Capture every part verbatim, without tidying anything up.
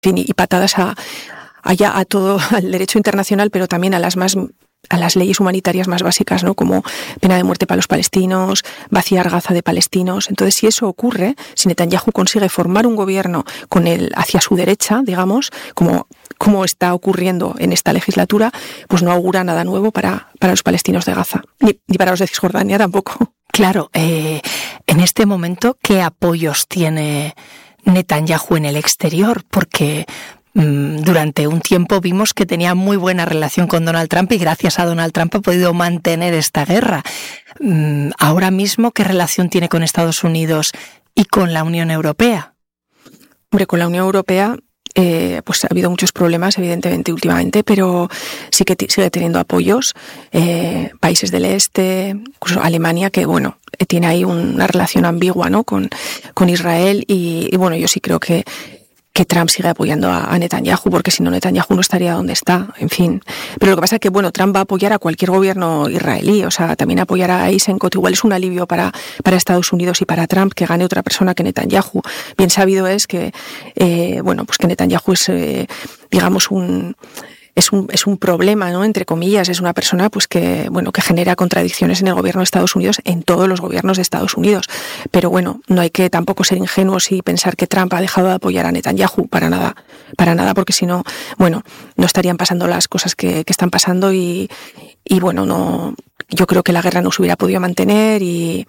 fin, y patadas a, allá a todo, al derecho internacional, pero también a las más a las leyes humanitarias más básicas, ¿no? Como pena de muerte para los palestinos, vaciar Gaza de palestinos. Entonces, si eso ocurre, si Netanyahu consigue formar un gobierno con él hacia su derecha, digamos, como, como está ocurriendo en esta legislatura, pues no augura nada nuevo para, para los palestinos de Gaza, ni, ni para los de Cisjordania tampoco. Claro, eh, en este momento, ¿qué apoyos tiene Netanyahu en el exterior? Porque durante un tiempo vimos que tenía muy buena relación con Donald Trump y gracias a Donald Trump ha podido mantener esta guerra. Ahora mismo, ¿qué relación tiene con Estados Unidos y con la Unión Europea? Hombre, con la Unión Europea eh, pues ha habido muchos problemas, evidentemente, últimamente, pero sí que t- sigue teniendo apoyos. Eh, países del este, incluso Alemania, que bueno, tiene ahí una relación ambigua, ¿no? con, con Israel y, y bueno, yo sí creo que que Trump sigue apoyando a, a Netanyahu, porque si no Netanyahu no estaría donde está, en fin. Pero lo que pasa es que, bueno, Trump va a apoyar a cualquier gobierno israelí, o sea, también apoyará a Eisenkot, igual es un alivio para, para Estados Unidos y para Trump que gane otra persona que Netanyahu. Bien sabido es que, eh, bueno, pues que Netanyahu es, eh, digamos, un... Es un, es un problema, ¿no? Entre comillas, es una persona pues que, bueno, que genera contradicciones en el gobierno de Estados Unidos, en todos los gobiernos de Estados Unidos. Pero bueno, no hay que tampoco ser ingenuos y pensar que Trump ha dejado de apoyar a Netanyahu, para nada, para nada, porque si no, bueno, no estarían pasando las cosas que, que están pasando y, y bueno, no, yo creo que la guerra no se hubiera podido mantener y,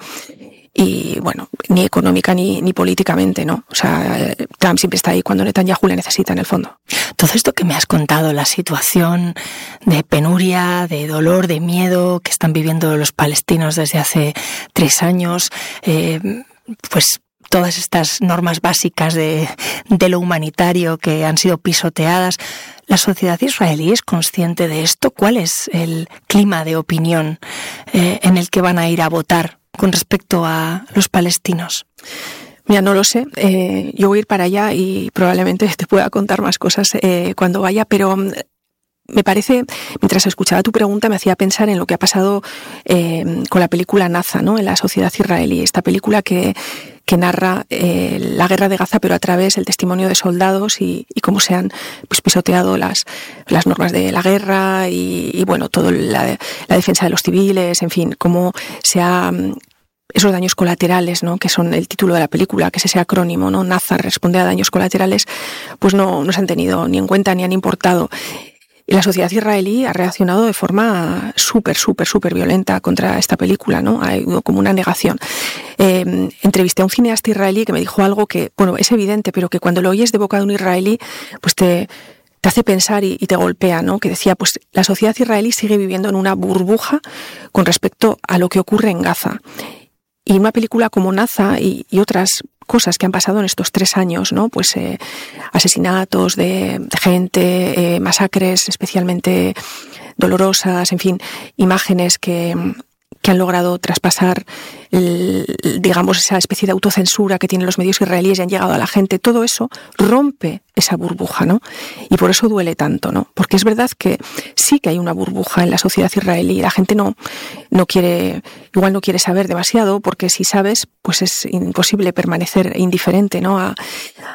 y bueno, ni económica ni, ni políticamente, ¿no? O sea, Trump siempre está ahí cuando Netanyahu le necesita en el fondo. Todo esto que me has contado, la situación de penuria, de dolor, de miedo que están viviendo los palestinos desde hace tres años, eh, pues todas estas normas básicas de, de lo humanitario que han sido pisoteadas. ¿La sociedad israelí es consciente de esto? ¿Cuál es el clima de opinión eh, en el que van a ir a votar con respecto a los palestinos? Mira, no lo sé. Eh, yo voy a ir para allá y probablemente te pueda contar más cosas eh, cuando vaya, pero me parece, mientras escuchaba tu pregunta, me hacía pensar en lo que ha pasado eh, con la película Naza, ¿no? En la sociedad israelí. Esta película que, que narra eh, la guerra de Gaza, pero a través del testimonio de soldados y, y cómo se han pues, pisoteado las, las normas de la guerra y, y bueno, todo la, la defensa de los civiles, en fin, cómo se ha... esos daños colaterales, ¿no? Que son el título de la película, que es ese acrónimo, ¿no? Naza responde a daños colaterales, pues no, no se han tenido ni en cuenta ni han importado. Y la sociedad israelí ha reaccionado de forma súper, súper, súper violenta contra esta película, ¿no? Ha habido como una negación. Eh, entrevisté a un cineasta israelí que me dijo algo que, bueno, es evidente, pero que cuando lo oyes de boca de un israelí, pues te... te hace pensar y, y te golpea, ¿no? Que decía, pues la sociedad israelí sigue viviendo en una burbuja con respecto a lo que ocurre en Gaza. Y una película como Naza y, y otras cosas que han pasado en estos tres años, ¿no? Pues eh, asesinatos de, de gente, eh, masacres especialmente dolorosas, en fin, imágenes que, que han logrado traspasar, el, digamos, esa especie de autocensura que tienen los medios israelíes y han llegado a la gente. Todo eso rompe esa burbuja, ¿no? Y por eso duele tanto, ¿no? Porque es verdad que sí que hay una burbuja en la sociedad israelí. La gente no, no quiere, igual no quiere saber demasiado, porque si sabes, pues es imposible permanecer indiferente, ¿no? A,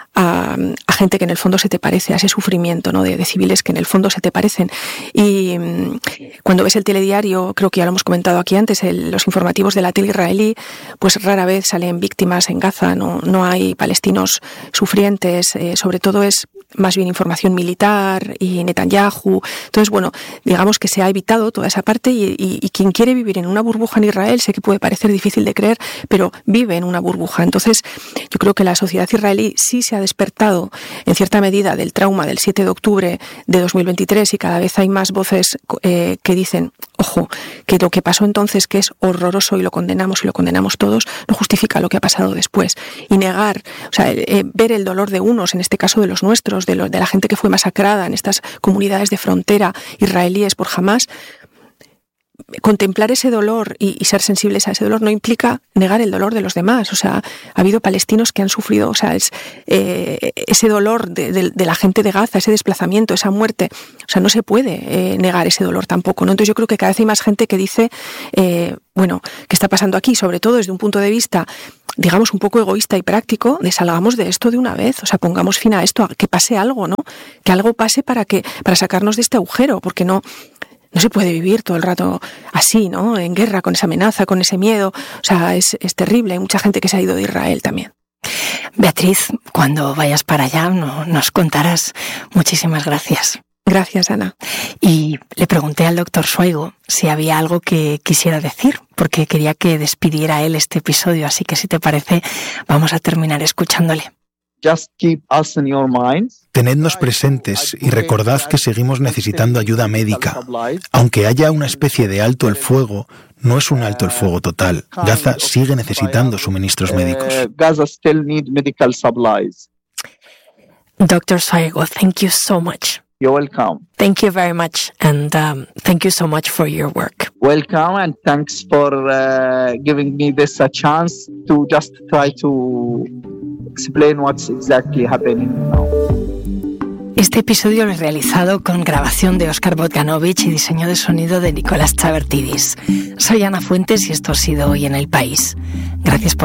a, a gente que en el fondo se te parece, a ese sufrimiento, ¿no? De, de civiles que en el fondo se te parecen. Y mmm, cuando ves el telediario, creo que ya lo hemos comentado aquí antes, el, los informativos de la tele israelí, pues rara vez salen víctimas en Gaza, no, no hay palestinos sufrientes, eh, sobre todo es más bien información militar y Netanyahu. Entonces, bueno, digamos que se ha evitado toda esa parte y, y, y quien quiere vivir en una burbuja en Israel, sé que puede parecer difícil de creer, pero vive en una burbuja. Entonces, yo creo que la sociedad israelí sí se ha despertado en cierta medida del trauma del siete de octubre de dos mil veintitrés y cada vez hay más voces eh, que dicen, ojo, que lo que pasó entonces, que es horroroso y lo condenamos y lo condenamos todos, no justifica lo que ha pasado después. Y negar, o sea, eh, ver el dolor de unos, en este caso de los nuestros, de, lo, de la gente que fue masacrada en estas comunidades de frontera israelíes por Hamás, contemplar ese dolor y, y ser sensibles a ese dolor no implica negar el dolor de los demás. O sea, ha habido palestinos que han sufrido, o sea, es, eh, ese dolor de, de, de la gente de Gaza, ese desplazamiento, esa muerte. O sea, no se puede eh, negar ese dolor tampoco, ¿no? Entonces yo creo que cada vez hay más gente que dice, eh, bueno, ¿qué está pasando aquí? Sobre todo desde un punto de vista, digamos, un poco egoísta y práctico, de salgamos de esto de una vez. O sea, pongamos fin a esto, que pase algo, ¿no? Que algo pase para que para sacarnos de este agujero, porque no... No se puede vivir todo el rato así, ¿no? En guerra, con esa amenaza, con ese miedo. O sea, es, es terrible. Hay mucha gente que se ha ido de Israel también. Beatriz, cuando vayas para allá no, nos contarás. Muchísimas gracias. Gracias, Ana. Y le pregunté al doctor Schweigo si había algo que quisiera decir, porque quería que despidiera él este episodio. Así que si te parece, vamos a terminar escuchándole. Just keep us in your minds. Tenednos presentes y recordad que seguimos necesitando ayuda médica. Aunque haya una especie de alto el fuego, no es un alto el fuego total. Gaza sigue necesitando suministros médicos. Gaza still need medical supplies. doctor Schweigo, thank you so much. You're welcome. Thank you very much, and um, thank you so much for your work. Welcome, and thanks for uh, giving me this a chance to just try to explain what's exactly happening now. Este episodio lo he realizado con grabación de Óscar Bogdanovich y diseño de sonido de Nicolás Chavertidis. Soy Ana Fuentes y esto ha sido Hoy en el País. Gracias por